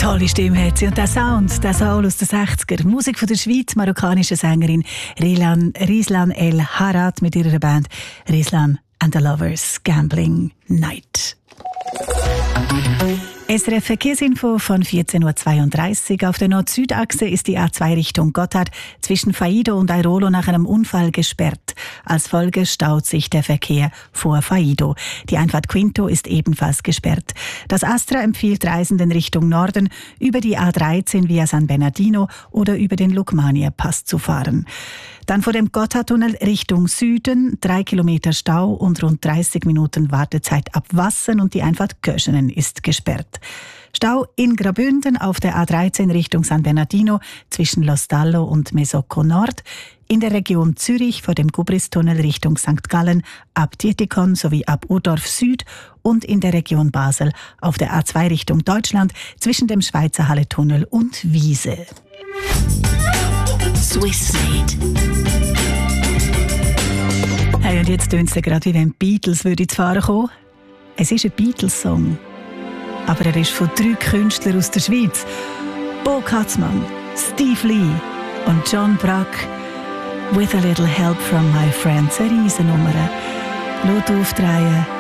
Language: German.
Tolle Stimme hat sie. Und der Sound, der Soul aus den 60er. Musik von der Schweiz, marokkanische Sängerin Rislan El Harad mit ihrer Band Rislan and the Lovers Gambling Night. SRF Verkehrsinfo von 14.32 Uhr. Auf der Nord-Süd-Achse ist die A2 Richtung Gotthard zwischen Faido und Airolo nach einem Unfall gesperrt. Als Folge staut sich der Verkehr vor Faido. Die Einfahrt Quinto ist ebenfalls gesperrt. Das Astra empfiehlt Reisenden Richtung Norden über die A13 via San Bernardino oder über den Lukmania-Pass zu fahren. Dann vor dem Gotthardtunnel Richtung Süden, 3 Kilometer Stau und rund 30 Minuten Wartezeit ab Wassen und die Einfahrt Köschenen ist gesperrt. Stau in Graubünden auf der A13 Richtung San Bernardino zwischen Lostallo und Mesocco Nord, in der Region Zürich vor dem Gubristunnel Richtung St. Gallen ab Dietikon sowie ab Urdorf Süd und in der Region Basel auf der A2 Richtung Deutschland zwischen dem Schweizer Halletunnel und Wiese. Swissmade. Hey, und jetzt tönt es gerade, wie wenn die Beatles zu fahren kommen. Es ist ein Beatles-Song. Aber er ist von 3 Künstlern aus der Schweiz. Bo Katzmann, Steve Lee und John Brack. With a little help from my friends. Eine Riesennummer. Laut aufdrehen.